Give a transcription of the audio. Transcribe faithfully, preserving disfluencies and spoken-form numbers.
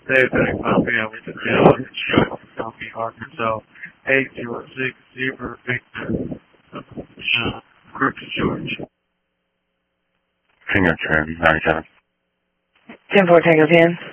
Dave thirty-five P M, we took the other shot from Coffee Arkansas, eight zero six zero Victor, uh, Crooks George. Finger turn, ninety-seven. ten four Tango ten.